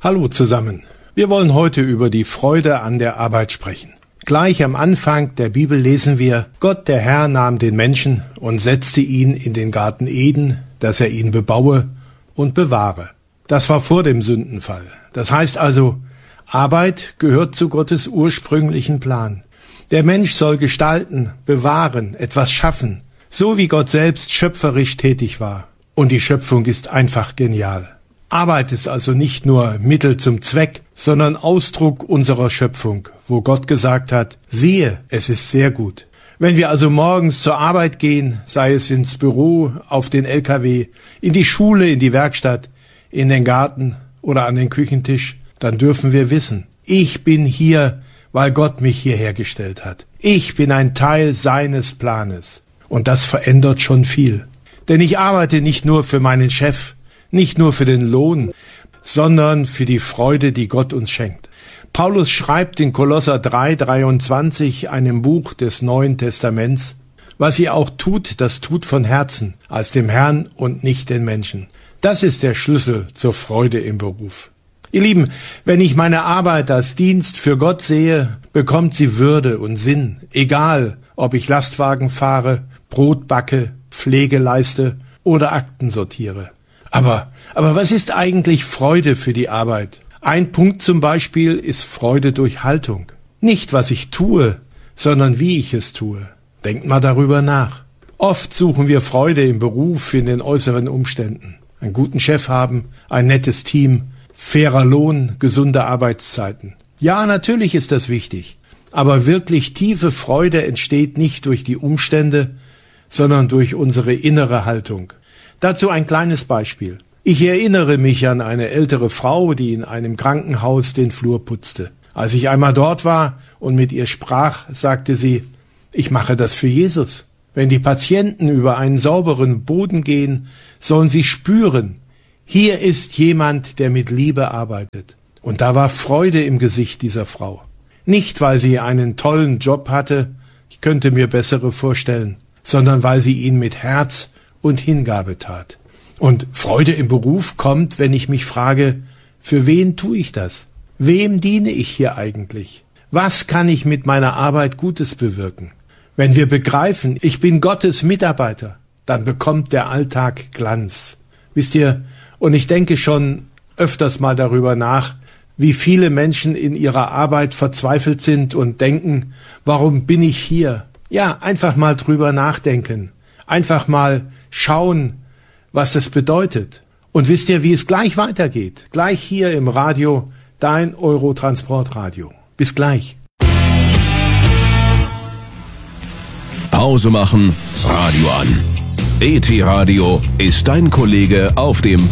Hallo zusammen. Wir wollen heute über die Freude an der Arbeit sprechen. Gleich am Anfang der Bibel lesen wir: Gott, der Herr, nahm den Menschen und setzte ihn in den Garten Eden, dass er ihn bebaue und bewahre. Das war vor dem Sündenfall. Das heißt also, Arbeit gehört zu Gottes ursprünglichen Plan. Der Mensch soll gestalten, bewahren, etwas schaffen, so wie Gott selbst schöpferisch tätig war. Und die Schöpfung ist einfach genial. Arbeit ist also nicht nur Mittel zum Zweck, sondern Ausdruck unserer Schöpfung, wo Gott gesagt hat: Siehe, es ist sehr gut. Wenn wir also morgens zur Arbeit gehen, sei es ins Büro, auf den LKW, in die Schule, in die Werkstatt, in den Garten oder an den Küchentisch, dann dürfen wir wissen: Ich bin hier, weil Gott mich hierher gestellt hat. Ich bin ein Teil seines Planes. Und das verändert schon viel. Denn ich arbeite nicht nur für meinen Chef, nicht nur für den Lohn, sondern für die Freude, die Gott uns schenkt. Paulus schreibt in Kolosser 3,23, einem Buch des Neuen Testaments: Was ihr auch tut, das tut von Herzen, als dem Herrn und nicht den Menschen. Das ist der Schlüssel zur Freude im Beruf. Ihr Lieben, wenn ich meine Arbeit als Dienst für Gott sehe, bekommt sie Würde und Sinn, egal ob ich Lastwagen fahre, Brot backe, Pflege leiste oder Akten sortiere. Aber was ist eigentlich Freude für die Arbeit? Ein Punkt zum Beispiel ist Freude durch Haltung. Nicht, was ich tue, sondern wie ich es tue. Denkt mal darüber nach. Oft suchen wir Freude im Beruf, in den äußeren Umständen. Einen guten Chef haben, ein nettes Team, fairer Lohn, gesunde Arbeitszeiten. Ja, natürlich ist das wichtig. Aber wirklich tiefe Freude entsteht nicht durch die Umstände, sondern durch unsere innere Haltung. Dazu ein kleines Beispiel. Ich erinnere mich an eine ältere Frau, die in einem Krankenhaus den Flur putzte. Als ich einmal dort war und mit ihr sprach, sagte sie: Ich mache das für Jesus. Wenn die Patienten über einen sauberen Boden gehen, sollen sie spüren: Hier ist jemand, der mit Liebe arbeitet. Und da war Freude im Gesicht dieser Frau. Nicht, weil sie einen tollen Job hatte, ich könnte mir bessere vorstellen, sondern weil sie ihn mit Herz und Hingabe tat. Und Freude im Beruf kommt, wenn ich mich frage: Für wen tue ich das? Wem diene ich hier eigentlich? Was kann ich mit meiner Arbeit Gutes bewirken? Wenn wir begreifen, ich bin Gottes Mitarbeiter, dann bekommt der Alltag Glanz. Wisst ihr, und ich denke schon öfters mal darüber nach, wie viele Menschen in ihrer Arbeit verzweifelt sind und denken: Warum bin ich hier? Ja, einfach mal drüber nachdenken. Einfach mal schauen, was das bedeutet. Und wisst ihr, wie es gleich weitergeht? Gleich hier im Radio, dein Eurotransportradio. Bis gleich. Pause machen, Radio an. ET Radio ist dein Kollege auf dem